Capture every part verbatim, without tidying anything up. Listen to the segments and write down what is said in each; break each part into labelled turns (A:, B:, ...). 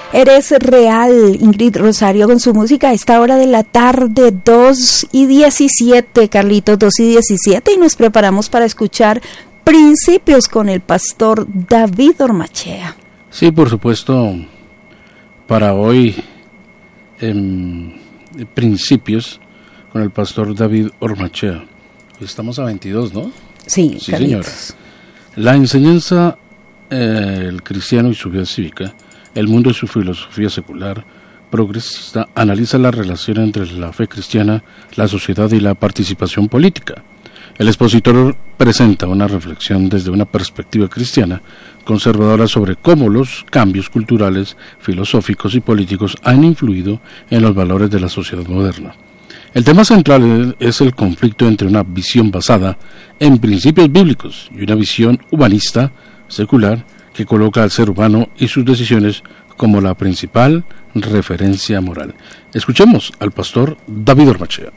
A: Eres real, Ingrid Rosario con su música a esta hora de la tarde, dos y diecisiete, Carlitos, dos y diecisiete, y nos preparamos para escuchar Principios con el pastor David Ormachea.
B: Sí, por supuesto, para hoy, en Principios con el pastor David Ormachea. Estamos a veintidós, ¿no?
A: Sí,
B: sí, señora. La enseñanza, eh, el cristiano y su vida cívica, el mundo y su filosofía secular, progresista, analiza la relación entre la fe cristiana, la sociedad y la participación política. El expositor presenta una reflexión desde una perspectiva cristiana, conservadora sobre cómo los cambios culturales, filosóficos y políticos han influido en los valores de la sociedad moderna. El tema central es el conflicto entre una visión basada en principios bíblicos y una visión humanista, secular, que coloca al ser humano y sus decisiones como la principal referencia moral. Escuchemos al pastor David Ormachea.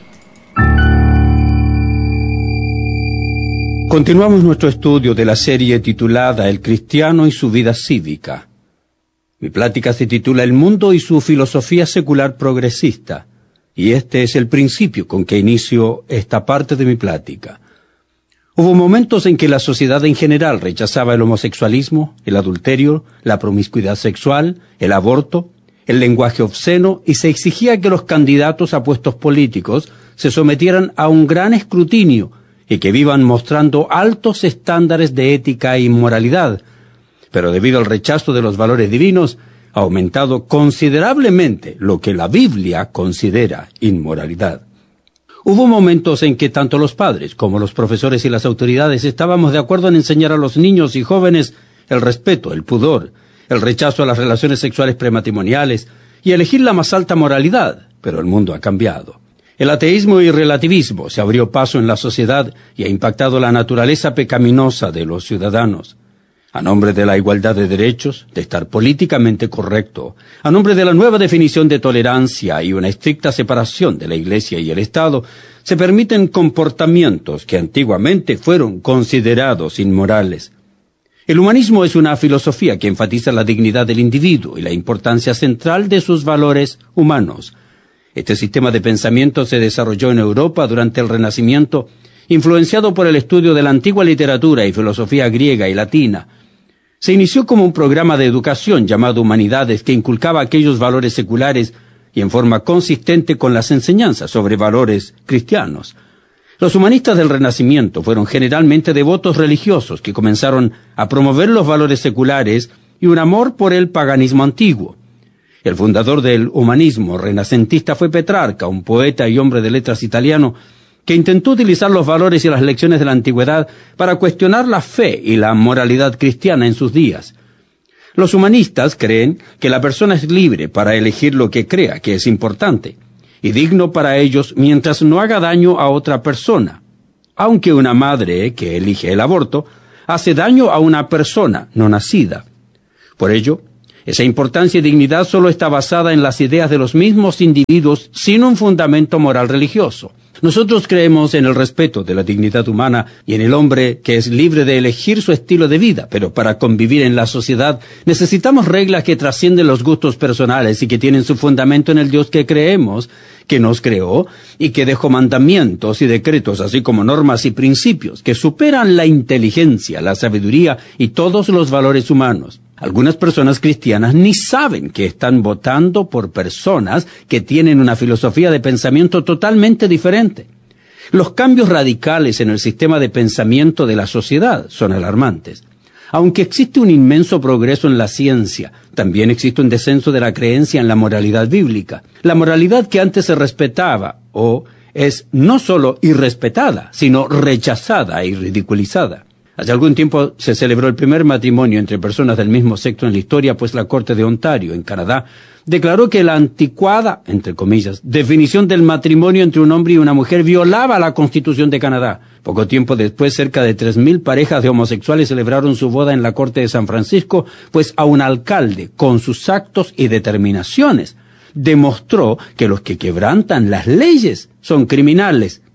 C: Continuamos nuestro estudio de la serie titulada El cristiano y su vida cívica. Mi plática se titula El mundo y su filosofía secular progresista, y este es el principio con que inicio esta parte de mi plática. Hubo momentos en que la sociedad en general rechazaba el homosexualismo, el adulterio, la promiscuidad sexual, el aborto, el lenguaje obsceno, y se exigía que los candidatos a puestos políticos se sometieran a un gran escrutinio y que vivan mostrando altos estándares de ética e inmoralidad. Pero debido al rechazo de los valores divinos, ha aumentado considerablemente lo que la Biblia considera inmoralidad. Hubo momentos en que tanto los padres como los profesores y las autoridades estábamos de acuerdo en enseñar a los niños y jóvenes el respeto, el pudor, el rechazo a las relaciones sexuales prematrimoniales y elegir la más alta moralidad, pero el mundo ha cambiado. El ateísmo y relativismo se abrió paso en la sociedad y ha impactado la naturaleza pecaminosa de los ciudadanos. A nombre de la igualdad de derechos, de estar políticamente correcto, a nombre de la nueva definición de tolerancia y una estricta separación de la Iglesia y el Estado, se permiten comportamientos que antiguamente fueron considerados inmorales. El humanismo es una filosofía que enfatiza la dignidad del individuo y la importancia central de sus valores humanos. Este sistema de pensamiento se desarrolló en Europa durante el Renacimiento, influenciado por el estudio de la antigua literatura y filosofía griega y latina. Se inició como un programa de educación llamado Humanidades que inculcaba aquellos valores seculares y en forma consistente con las enseñanzas sobre valores cristianos. Los humanistas del Renacimiento fueron generalmente devotos religiosos que comenzaron a promover los valores seculares y un amor por el paganismo antiguo. El fundador del humanismo renacentista fue Petrarca, un poeta y hombre de letras italiano, que intentó utilizar los valores y las lecciones de la antigüedad para cuestionar la fe y la moralidad cristiana en sus días. Los humanistas creen que la persona es libre para elegir lo que crea que es importante y digno para ellos mientras no haga daño a otra persona, aunque una madre que elige el aborto hace daño a una persona no nacida. Por ello, esa importancia y dignidad solo está basada en las ideas de los mismos individuos sin un fundamento moral religioso. Nosotros creemos en el respeto de la dignidad humana y en el hombre que es libre de elegir su estilo de vida, pero para convivir en la sociedad necesitamos reglas que trascienden los gustos personales y que tienen su fundamento en el Dios que creemos, que nos creó y que dejó mandamientos y decretos, así como normas y principios que superan la inteligencia, la sabiduría y todos los valores humanos. Algunas personas cristianas ni saben que están votando por personas que tienen una filosofía de pensamiento totalmente diferente. Los cambios radicales en el sistema de pensamiento de la sociedad son alarmantes. Aunque existe un inmenso progreso en la ciencia, también existe un descenso de la creencia en la moralidad bíblica. La moralidad que antes se respetaba, o es no solo irrespetada, sino rechazada y ridiculizada. Hace algún tiempo se celebró el primer matrimonio entre personas del mismo sexo en la historia, pues la Corte de Ontario, en Canadá, declaró que la anticuada, entre comillas, definición del matrimonio entre un hombre y una mujer violaba la Constitución de Canadá. Poco tiempo después, cerca de tres mil parejas de homosexuales celebraron su boda en la Corte de San Francisco, pues a un alcalde, con sus actos y determinaciones, demostró que los que quebrantan las leyes son criminales,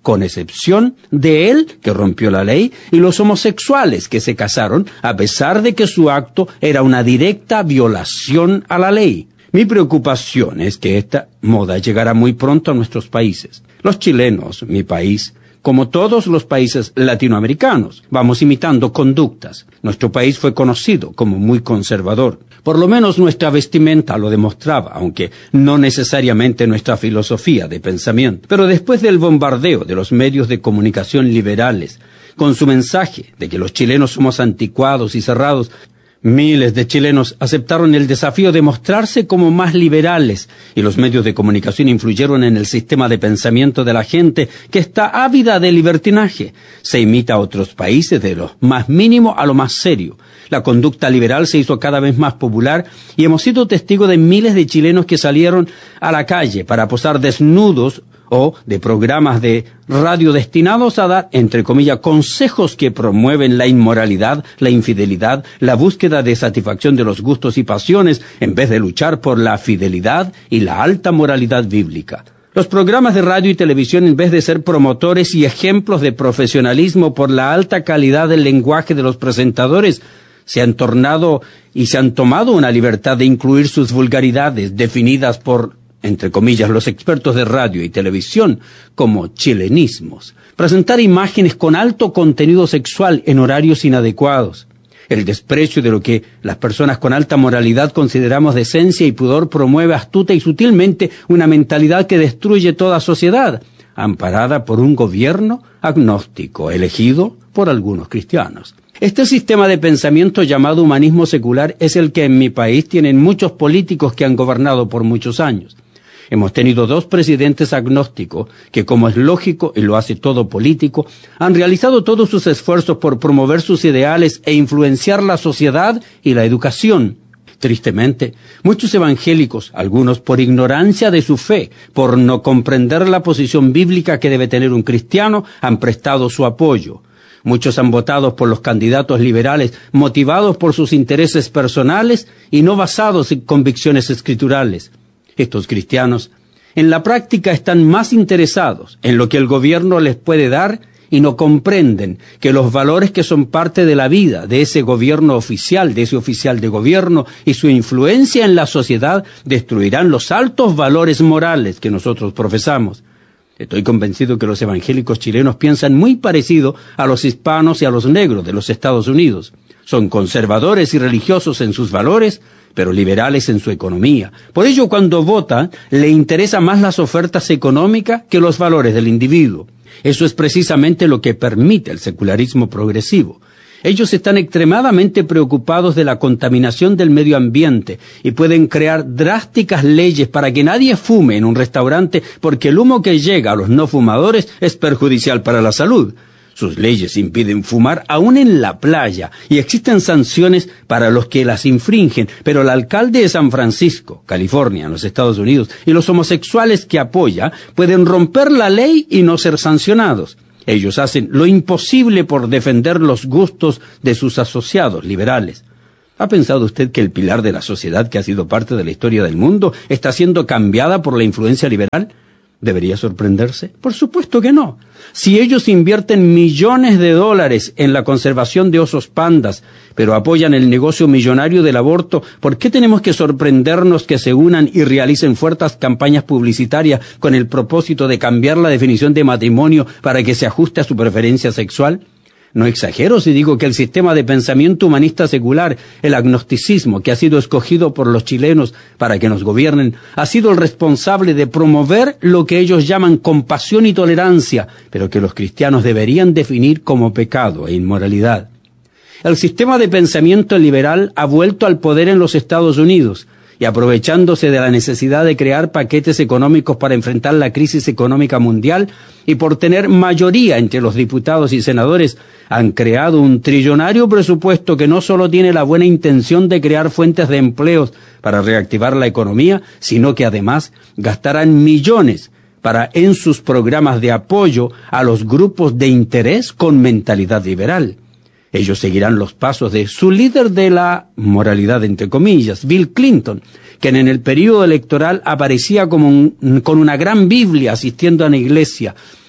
C: con excepción de él, que rompió la ley, y los homosexuales que se casaron, a pesar de que su acto era una directa violación a la ley. Mi preocupación es que esta moda llegará muy pronto a nuestros países. Los chilenos, mi país, como todos los países latinoamericanos, vamos imitando conductas. Nuestro país fue conocido como muy conservador. Por lo menos nuestra vestimenta lo demostraba, aunque no necesariamente nuestra filosofía de pensamiento. Pero después del bombardeo de los medios de comunicación liberales, con su mensaje de que los chilenos somos anticuados y cerrados, miles de chilenos aceptaron el desafío de mostrarse como más liberales, y los medios de comunicación influyeron en el sistema de pensamiento de la gente que está ávida de libertinaje. Se imita a otros países de lo más mínimo a lo más serio. La conducta liberal se hizo cada vez más popular y hemos sido testigos de miles de chilenos que salieron a la calle para posar desnudos o de programas de radio destinados a dar, entre comillas, consejos que promueven la inmoralidad, la infidelidad, la búsqueda de satisfacción de los gustos y pasiones, en vez de luchar por la fidelidad y la alta moralidad bíblica. Los programas de radio y televisión, en vez de ser promotores y ejemplos de profesionalismo por la alta calidad del lenguaje de los presentadores, se han tornado y se han tomado una libertad de incluir sus vulgaridades, definidas por, entre comillas, los expertos de radio y televisión como chilenismos. Presentar imágenes con alto contenido sexual en horarios inadecuados. El desprecio de lo que las personas con alta moralidad consideramos decencia y pudor promueve astuta y sutilmente una mentalidad que destruye toda sociedad, amparada por un gobierno agnóstico, elegido por algunos cristianos. Este sistema de pensamiento llamado humanismo secular es el que en mi país tienen muchos políticos que han gobernado por muchos años. Hemos tenido dos presidentes agnósticos que, como es lógico y lo hace todo político, han realizado todos sus esfuerzos por promover sus ideales e influenciar la sociedad y la educación. Tristemente, muchos evangélicos, algunos por ignorancia de su fe, por no comprender la posición bíblica que debe tener un cristiano, han prestado su apoyo. Muchos han votado por los candidatos liberales motivados por sus intereses personales y no basados en convicciones escriturales. Estos cristianos, en la práctica, están más interesados en lo que el gobierno les puede dar y no comprenden que los valores que son parte de la vida de ese gobierno oficial, de ese oficial de gobierno y su influencia en la sociedad destruirán los altos valores morales que nosotros profesamos. Estoy convencido que los evangélicos chilenos piensan muy parecido a los hispanos y a los negros de los Estados Unidos. Son conservadores y religiosos en sus valores, pero liberales en su economía. Por ello, cuando vota, le interesan más las ofertas económicas que los valores del individuo. Eso es precisamente lo que permite el secularismo progresivo. Ellos están extremadamente preocupados de la contaminación del medio ambiente y pueden crear drásticas leyes para que nadie fume en un restaurante porque el humo que llega a los no fumadores es perjudicial para la salud. Sus leyes impiden fumar aún en la playa y existen sanciones para los que las infringen, pero el alcalde de San Francisco, California, en los Estados Unidos, y los homosexuales que apoya pueden romper la ley y no ser sancionados. Ellos hacen lo imposible por defender los gustos de sus asociados liberales. ¿Ha pensado usted que el pilar de la sociedad que ha sido parte de la historia del mundo está siendo cambiada por la influencia liberal? ¿Debería sorprenderse? Por supuesto que no. Si ellos invierten millones de dólares en la conservación de osos pandas, pero apoyan el negocio millonario del aborto, ¿por qué tenemos que sorprendernos que se unan y realicen fuertes campañas publicitarias con el propósito de cambiar la definición de matrimonio para que se ajuste a su preferencia sexual? No exagero si digo que el sistema de pensamiento humanista secular, el agnosticismo que ha sido escogido por los chilenos para que nos gobiernen, ha sido el responsable de promover lo que ellos llaman compasión y tolerancia, pero que los cristianos deberían definir como pecado e inmoralidad. El sistema de pensamiento liberal ha vuelto al poder en los Estados Unidos, y aprovechándose de la necesidad de crear paquetes económicos para enfrentar la crisis económica mundial y por tener mayoría entre los diputados y senadores, han creado un trillonario presupuesto que no solo tiene la buena intención de crear fuentes de empleos para reactivar la economía, sino que además gastarán millones para en sus programas de apoyo a los grupos de interés con mentalidad liberal. Ellos seguirán los pasos de su líder de la moralidad, entre comillas, Bill Clinton, quien en el periodo electoral aparecía como un, con una gran Biblia asistiendo a una iglesia,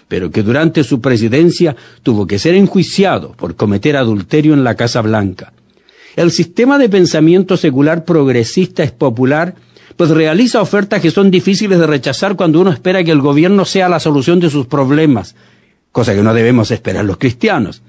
C: pero que durante su presidencia tuvo que ser enjuiciado por cometer adulterio en la Casa Blanca. El sistema de pensamiento secular progresista es popular, pues realiza ofertas que son difíciles de rechazar cuando uno espera que el gobierno sea la solución de sus problemas, cosa que no debemos esperar los cristianos.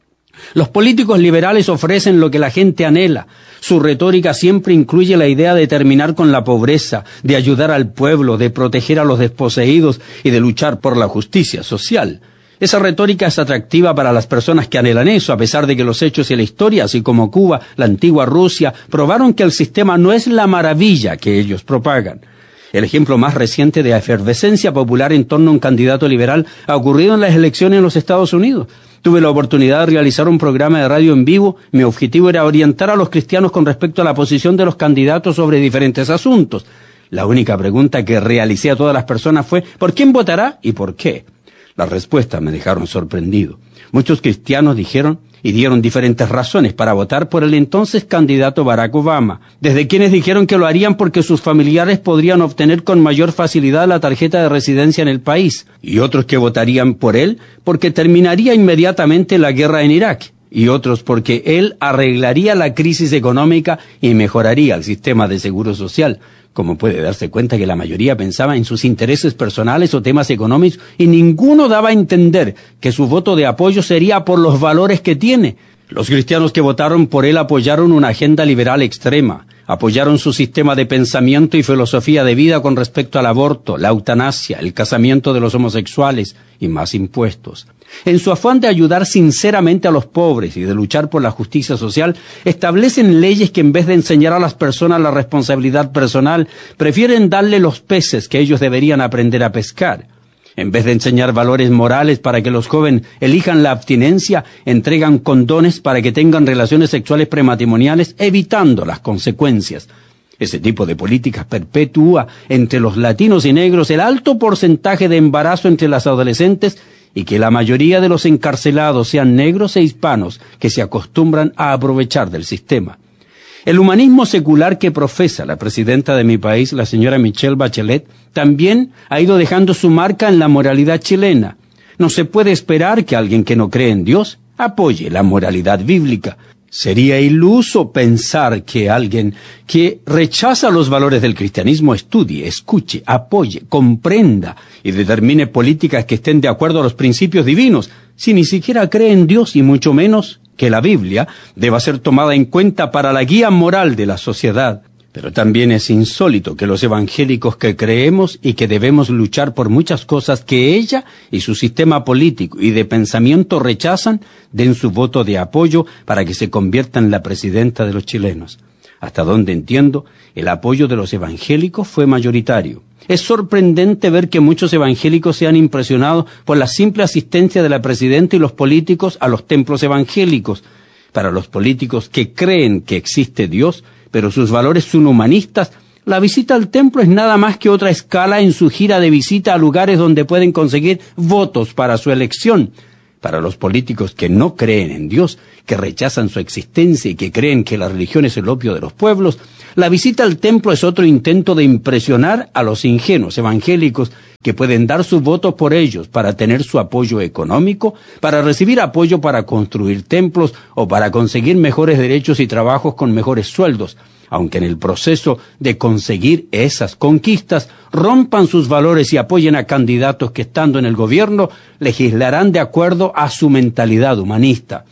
C: Los políticos liberales ofrecen lo que la gente anhela. Su retórica siempre incluye la idea de terminar con la pobreza, de ayudar al pueblo, de proteger a los desposeídos y de luchar por la justicia social. Esa retórica es atractiva para las personas que anhelan eso, a pesar de que los hechos y la historia, así como Cuba, la antigua Rusia, probaron que el sistema no es la maravilla que ellos propagan. El ejemplo más reciente de efervescencia popular en torno a un candidato liberal ha ocurrido en las elecciones en los Estados Unidos. Tuve la oportunidad de realizar un programa de radio en vivo. Mi objetivo era orientar a los cristianos con respecto a la posición de los candidatos sobre diferentes asuntos. La única pregunta que realicé a todas las personas fue ¿por quién votará y por qué? Las respuestas me dejaron sorprendido. Muchos cristianos dijeron y dieron diferentes razones para votar por el entonces candidato Barack Obama, desde quienes dijeron que lo harían porque sus familiares podrían obtener con mayor facilidad la tarjeta de residencia en el país, y otros que votarían por él porque terminaría inmediatamente la guerra en Irak, y otros porque él arreglaría la crisis económica y mejoraría el sistema de seguro social. Como puede darse cuenta que la mayoría pensaba en sus intereses personales o temas económicos y ninguno daba a entender que su voto de apoyo sería por los valores que tiene. Los cristianos que votaron por él apoyaron una agenda liberal extrema, apoyaron su sistema de pensamiento y filosofía de vida con respecto al aborto, la eutanasia, el casamiento de los homosexuales y más impuestos. En su afán de ayudar sinceramente a los pobres y de luchar por la justicia social, establecen leyes que en vez de enseñar a las personas la responsabilidad personal, prefieren darle los peces que ellos deberían aprender a pescar. En vez de enseñar valores morales para que los jóvenes elijan la abstinencia, entregan condones para que tengan relaciones sexuales prematrimoniales, evitando las consecuencias. Ese tipo de políticas perpetúa entre los latinos y negros el alto porcentaje de embarazo entre las adolescentes y que la mayoría de los encarcelados sean negros e hispanos que se acostumbran a aprovechar del sistema. El humanismo secular que profesa la presidenta de mi país, la señora Michelle Bachelet, también ha ido dejando su marca en la moralidad chilena. No se puede esperar que alguien que no cree en Dios apoye la moralidad bíblica. Sería iluso pensar que alguien que rechaza los valores del cristianismo estudie, escuche, apoye, comprenda y determine políticas que estén de acuerdo a los principios divinos, si ni siquiera cree en Dios y mucho menos que la Biblia deba ser tomada en cuenta para la guía moral de la sociedad. Pero también es insólito que los evangélicos que creemos y que debemos luchar por muchas cosas que ella y su sistema político y de pensamiento rechazan, den su voto de apoyo para que se convierta en la presidenta de los chilenos. Hasta donde entiendo, el apoyo de los evangélicos fue mayoritario. Es sorprendente ver que muchos evangélicos se han impresionado por la simple asistencia de la presidenta y los políticos a los templos evangélicos. Para los políticos que creen que existe Dios, pero sus valores son humanistas, la visita al templo es nada más que otra escala en su gira de visita a lugares donde pueden conseguir votos para su elección. Para los políticos que no creen en Dios, que rechazan su existencia y que creen que la religión es el opio de los pueblos, la visita al templo es otro intento de impresionar a los ingenuos evangélicos que pueden dar su voto por ellos para tener su apoyo económico, para recibir apoyo para construir templos o para conseguir mejores derechos y trabajos con mejores sueldos, aunque en el proceso de conseguir esas conquistas rompan sus valores y apoyen a candidatos que estando en el gobierno legislarán de acuerdo a su mentalidad humanista.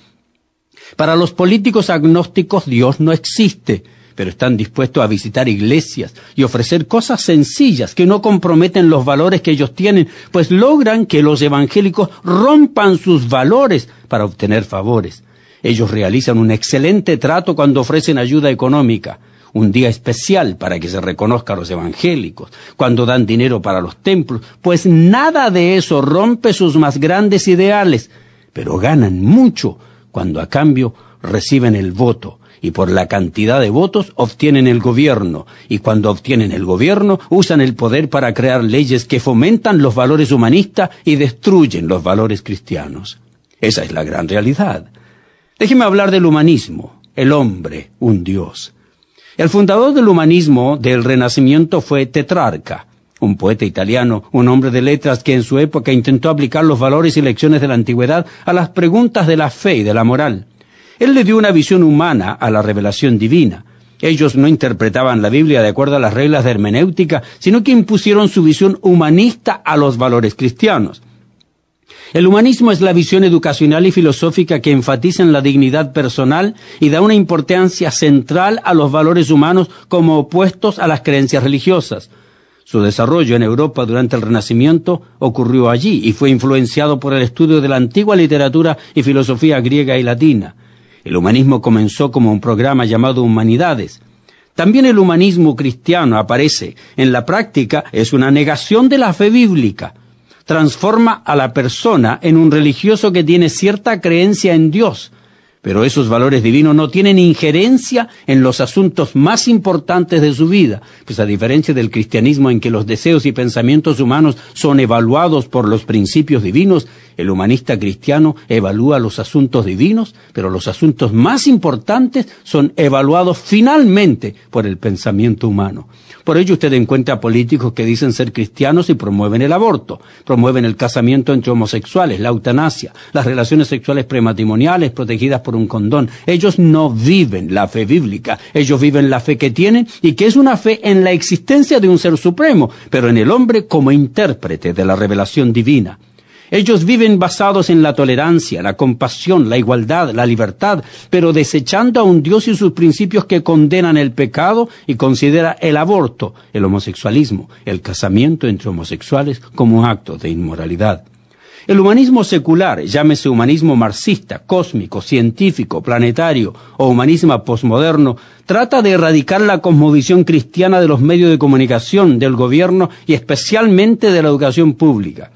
C: Para los políticos agnósticos Dios no existe, pero están dispuestos a visitar iglesias y ofrecer cosas sencillas que no comprometen los valores que ellos tienen, pues logran que los evangélicos rompan sus valores para obtener favores. Ellos realizan un excelente trato cuando ofrecen ayuda económica, un día especial para que se reconozca a los evangélicos, cuando dan dinero para los templos, pues nada de eso rompe sus más grandes ideales, pero ganan mucho cuando a cambio reciben el voto. Y por la cantidad de votos obtienen el gobierno, y cuando obtienen el gobierno usan el poder para crear leyes que fomentan los valores humanistas y destruyen los valores cristianos. Esa es la gran realidad. Déjeme hablar del humanismo, el hombre, un Dios. El fundador del humanismo del Renacimiento fue Tetrarca. un poeta italiano, un hombre de letras que en su época intentó aplicar los valores y lecciones de la antigüedad a las preguntas de la fe y de la moral. Él le dio una visión humana a la revelación divina. Ellos no interpretaban la Biblia de acuerdo a las reglas de hermenéutica, sino que impusieron su visión humanista a los valores cristianos. El humanismo es la visión educacional y filosófica que enfatiza en la dignidad personal y da una importancia central a los valores humanos como opuestos a las creencias religiosas. Su desarrollo en Europa durante el Renacimiento ocurrió allí y fue influenciado por el estudio de la antigua literatura y filosofía griega y latina. El humanismo comenzó como un programa llamado Humanidades. También el humanismo cristiano aparece. En la práctica es una negación de la fe bíblica. Transforma a la persona en un religioso que tiene cierta creencia en Dios, pero esos valores divinos no tienen injerencia en los asuntos más importantes de su vida, pues a diferencia del cristianismo en que los deseos y pensamientos humanos son evaluados por los principios divinos, el humanista cristiano evalúa los asuntos divinos, pero los asuntos más importantes son evaluados finalmente por el pensamiento humano. Por ello usted encuentra políticos que dicen ser cristianos y promueven el aborto, promueven el casamiento entre homosexuales, la eutanasia, las relaciones sexuales prematrimoniales protegidas por un condón. Ellos no viven la fe bíblica, ellos viven la fe que tienen y que es una fe en la existencia de un ser supremo, pero en el hombre como intérprete de la revelación divina. Ellos viven basados en la tolerancia, la compasión, la igualdad, la libertad, pero desechando a un Dios y sus principios que condenan el pecado y considera el aborto, el homosexualismo, el casamiento entre homosexuales como actos de inmoralidad. El humanismo secular, llámese humanismo marxista, cósmico, científico, planetario o humanismo posmoderno, trata de erradicar la cosmovisión cristiana de los medios de comunicación, del gobierno y especialmente de la educación pública.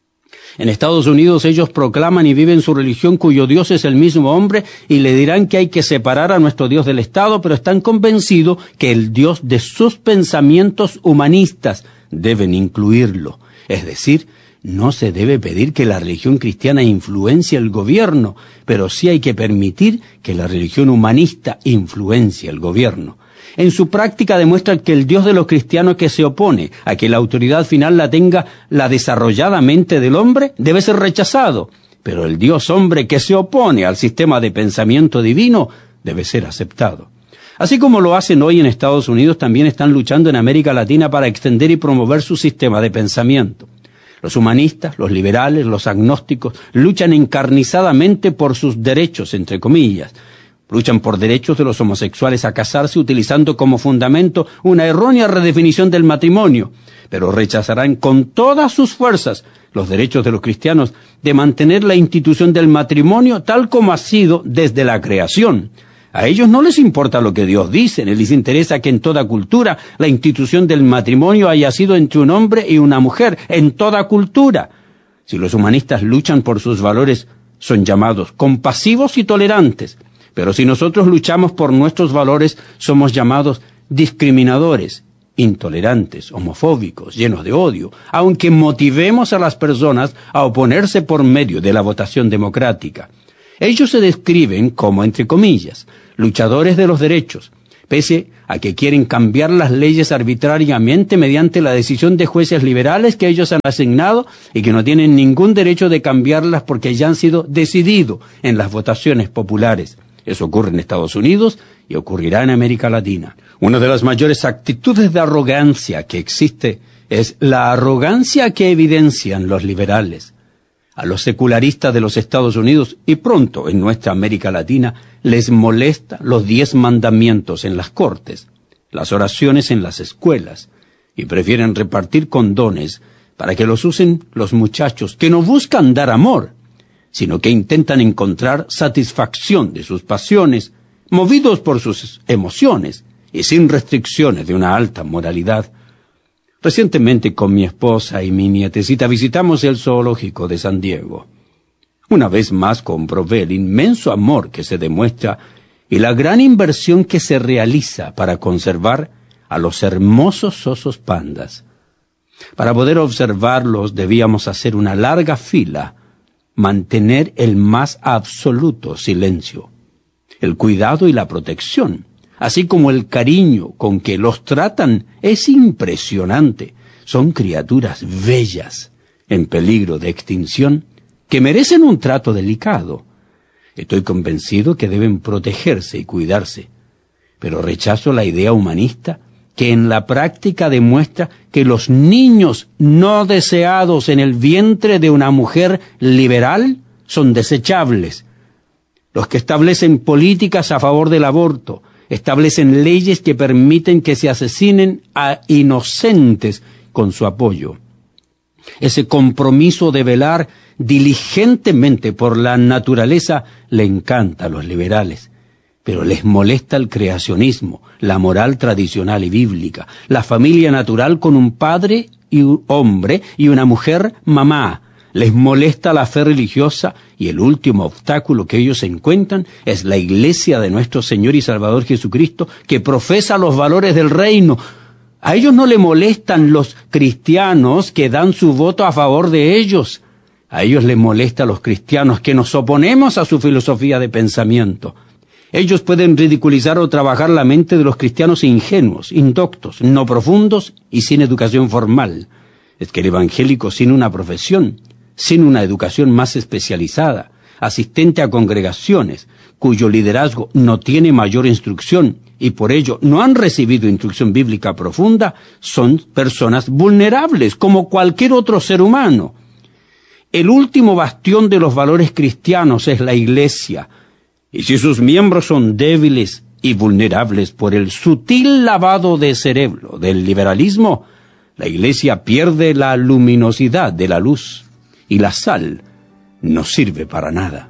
C: En Estados Unidos ellos proclaman y viven su religión cuyo Dios es el mismo hombre y le dirán que hay que separar a nuestro Dios del Estado, pero están convencidos que el Dios de sus pensamientos humanistas deben incluirlo. Es decir, no se debe pedir que la religión cristiana influencie el gobierno, pero sí hay que permitir que la religión humanista influencie el gobierno. En su práctica demuestra que el Dios de los cristianos que se opone a que la autoridad final la tenga la desarrollada mente del hombre debe ser rechazado, pero el Dios hombre que se opone al sistema de pensamiento divino debe ser aceptado. Así como lo hacen hoy en Estados Unidos, también están luchando en América Latina para extender y promover su sistema de pensamiento. Los humanistas, los liberales, los agnósticos luchan encarnizadamente por sus derechos, entre comillas. Luchan por derechos de los homosexuales a casarse utilizando como fundamento una errónea redefinición del matrimonio, pero rechazarán con todas sus fuerzas los derechos de los cristianos de mantener la institución del matrimonio tal como ha sido desde la creación. A ellos no les importa lo que Dios dice, les interesa que en toda cultura la institución del matrimonio haya sido entre un hombre y una mujer, en toda cultura. Si los humanistas luchan por sus valores, son llamados compasivos y tolerantes. Pero si nosotros luchamos por nuestros valores, somos llamados discriminadores, intolerantes, homofóbicos, llenos de odio, aunque motivemos a las personas a oponerse por medio de la votación democrática. Ellos se describen como, entre comillas, luchadores de los derechos, pese a que quieren cambiar las leyes arbitrariamente mediante la decisión de jueces liberales que ellos han asignado y que no tienen ningún derecho de cambiarlas porque ya han sido decididos en las votaciones populares. Eso ocurre en Estados Unidos y ocurrirá en América Latina. Una de las mayores actitudes de arrogancia que existe es la arrogancia que evidencian los liberales. A los secularistas de los Estados Unidos y pronto en nuestra América Latina les molesta los diez mandamientos en las cortes, las oraciones en las escuelas y prefieren repartir condones para que los usen los muchachos que no buscan dar amor, sino que intentan encontrar satisfacción de sus pasiones, movidos por sus emociones y sin restricciones de una alta moralidad. Recientemente con mi esposa y mi nietecita visitamos el zoológico de San Diego. Una vez más comprobé el inmenso amor que se demuestra y la gran inversión que se realiza para conservar a los hermosos osos pandas. Para poder observarlos debíamos hacer una larga fila, mantener el más absoluto silencio. El cuidado y la protección, así como el cariño con que los tratan, es impresionante. son criaturas bellas, en peligro de extinción, que merecen un trato delicado. Estoy convencido que deben protegerse y cuidarse, pero rechazo la idea humanista que en la práctica demuestra que los niños no deseados en el vientre de una mujer liberal son desechables. Los que establecen políticas a favor del aborto, establecen leyes que permiten que se asesinen a inocentes con su apoyo. Ese compromiso de velar diligentemente por la naturaleza le encanta a los liberales, pero les molesta el creacionismo, la moral tradicional y bíblica, la familia natural con un padre y un hombre y una mujer mamá. Les molesta la fe religiosa y el último obstáculo que ellos encuentran es la Iglesia de nuestro Señor y Salvador Jesucristo, que profesa los valores del reino. A ellos no le molestan los cristianos que dan su voto a favor de ellos. A ellos les molesta a los cristianos que nos oponemos a su filosofía de pensamiento. Ellos pueden ridiculizar o trabajar la mente de los cristianos ingenuos, indoctos, no profundos y sin educación formal. Es que el evangélico sin una profesión, sin una educación más especializada, asistente a congregaciones, cuyo liderazgo no tiene mayor instrucción y por ello no han recibido instrucción bíblica profunda, son personas vulnerables como cualquier otro ser humano. El último bastión de los valores cristianos es la Iglesia, y si sus miembros son débiles y vulnerables por el sutil lavado de cerebro del liberalismo, la Iglesia pierde la luminosidad de la luz y la sal no sirve para nada.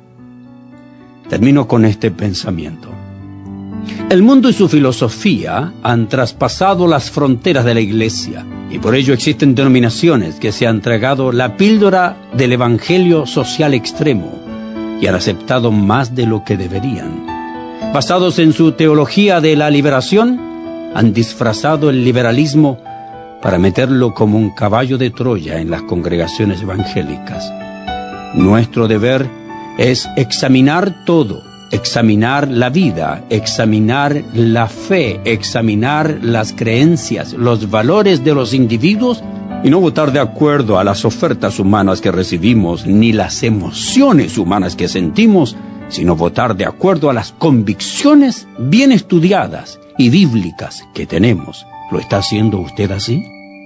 C: Termino con este pensamiento. El mundo y su filosofía han traspasado las fronteras de la Iglesia, y por ello existen denominaciones que se han tragado la píldora del evangelio social extremo y han aceptado más de lo que deberían. Basados en su teología de la liberación, han disfrazado el liberalismo para meterlo como un caballo de Troya en las congregaciones evangélicas. Nuestro deber es examinar todo, examinar la vida, examinar la fe, examinar las creencias, los valores de los individuos y no votar de acuerdo a las ofertas humanas que recibimos ni las emociones humanas que sentimos, sino votar de acuerdo a las convicciones bien estudiadas y bíblicas que tenemos. ¿Lo está haciendo usted así?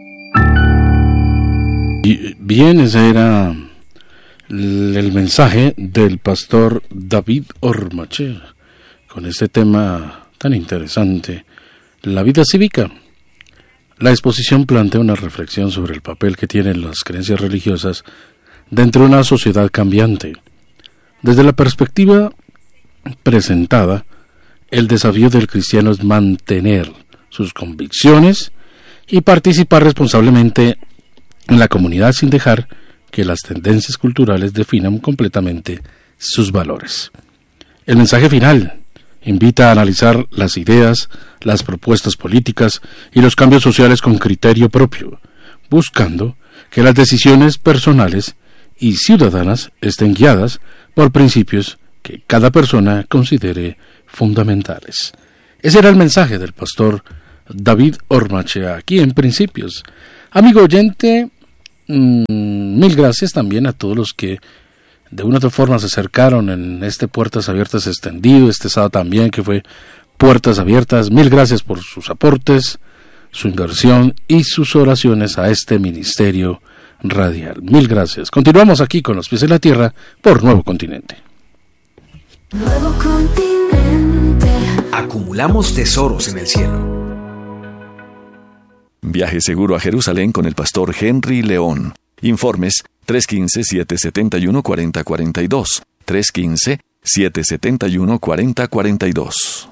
B: Y bien, ese era el mensaje del pastor David Ormacher con este tema tan interesante, la vida cívica. La exposición plantea una reflexión sobre el papel que tienen las creencias religiosas dentro de una sociedad cambiante. Desde la perspectiva presentada, el desafío del cristiano es mantener sus convicciones y participar responsablemente en la comunidad sin dejar que las tendencias culturales definan completamente sus valores. El mensaje final invita a analizar las ideas, las propuestas políticas y los cambios sociales con criterio propio, buscando que las decisiones personales y ciudadanas estén guiadas por principios que cada persona considere fundamentales. Ese era el mensaje del pastor David Ormacher aquí en Principios. Amigo oyente, mmm, mil gracias también a todos los que de una u otra forma se acercaron en este Puertas Abiertas extendido, este sábado también que fue Puertas Abiertas. Mil gracias por sus aportes, su inversión y sus oraciones a este ministerio radial. Mil gracias. Continuamos aquí con los pies en la tierra por Nuevo Continente.
D: Nuevo Continente.
E: Acumulamos tesoros en el cielo.
F: Viaje seguro a Jerusalén con el pastor Henry León. Informes tres uno cinco, siete siete uno, cuatro cero cuatro dos, tres uno cinco, siete siete uno, cuatro cero cuatro dos.